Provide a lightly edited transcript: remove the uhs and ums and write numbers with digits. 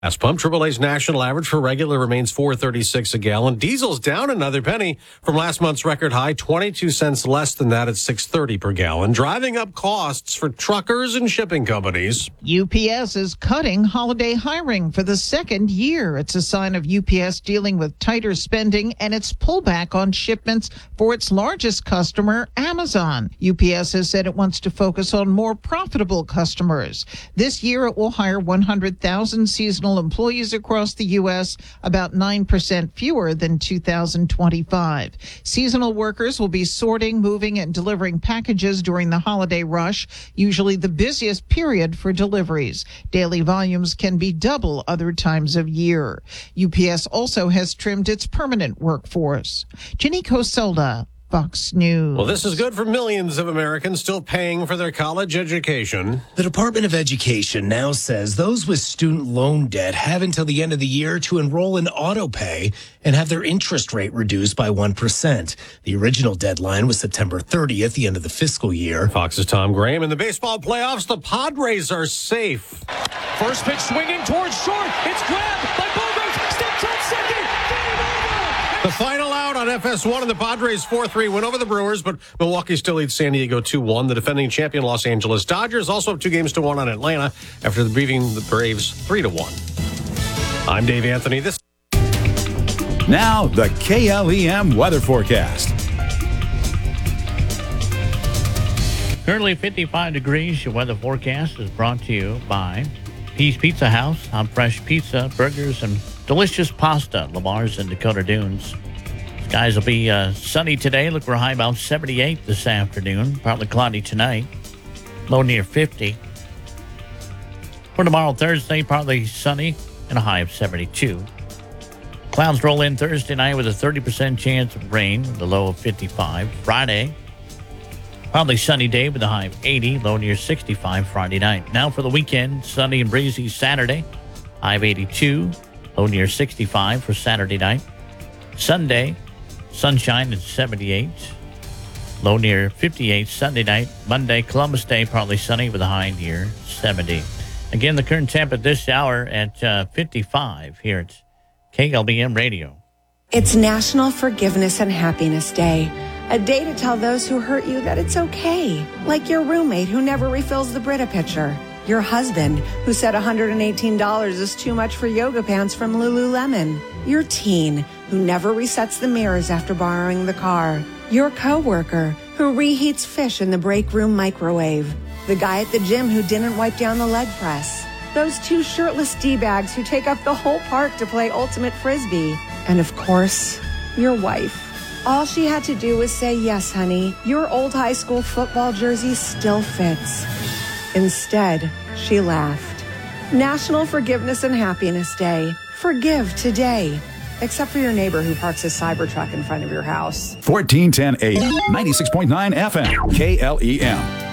Gas pump, AAA's national average for regular remains $4.36 a gallon. Diesel's down another penny from last month's record high, 22 cents less than that at $6.30 per gallon, driving up costs for truckers and shipping companies. UPS is cutting holiday hiring for the second year. It's a sign of UPS dealing with tighter spending and its pullback on shipments for its largest customer, Amazon. UPS has said it wants to focus on more profitable customers. This year, it will hire 100,000 seasonal employees across the U.S., about 9% fewer than 2025. Seasonal workers will be sorting, moving, and delivering packages during the holiday rush, usually the busiest period for deliveries. Daily volumes can be double other times of year. UPS also has trimmed its permanent workforce. Jenny Coselda, Fox News. Well, this is good for millions of Americans still paying for their college education. The Department of Education now says those with student loan debt have until the end of the year to enroll in autopay and have their interest rate reduced by 1%. The original deadline was September 30th, the end of the fiscal year. Fox's Tom Graham. In the baseball playoffs, the Padres are safe. First pitch swinging towards short. It's grabbed by Bogarts. Steps on second. The final out on FS1 and the Padres 4-3 win over the Brewers, but Milwaukee still leads San Diego 2-1. The defending champion Los Angeles Dodgers also have 2-1 on Atlanta after beating the Braves 3-1. I'm Dave Anthony. Now the KLEM weather forecast. Currently 55 degrees. Your weather forecast is brought to you by Pease Pizza House. On fresh pizza, burgers, and delicious pasta. Lamar's in Dakota Dunes. Skies will be sunny today. Look for a high about 78 this afternoon. Partly cloudy tonight. Low near 50. For tomorrow, Thursday, partly sunny and a high of 72. Clouds roll in Thursday night with a 30% chance of rain, with a low of 55. Friday, partly sunny day with a high of 80, low near 65 Friday night. Now for the weekend, sunny and breezy Saturday, high of 82, low near 65 for Saturday night. Sunday, sunshine at 78, low near 58 Sunday night. Monday, Columbus Day, partly sunny with a high near 70. Again, the current temp at this hour at 55 here at KLBM Radio. It's National Forgiveness and Happiness Day. A day to tell those who hurt you that it's okay. Like your roommate who never refills the Brita pitcher. Your husband who said $118 is too much for yoga pants from Lululemon. Your teen who never resets the mirrors after borrowing the car. Your coworker who reheats fish in the break room microwave. The guy at the gym who didn't wipe down the leg press. Those two shirtless D-bags who take up the whole park to play ultimate frisbee. And of course, your wife. All she had to do was say, yes, honey, your old high school football jersey still fits. Instead, she laughed. National Forgiveness and Happiness Day. Forgive today. Except for your neighbor who parks his Cybertruck in front of your house. 1410 AM, 96.9 FM, KLEM.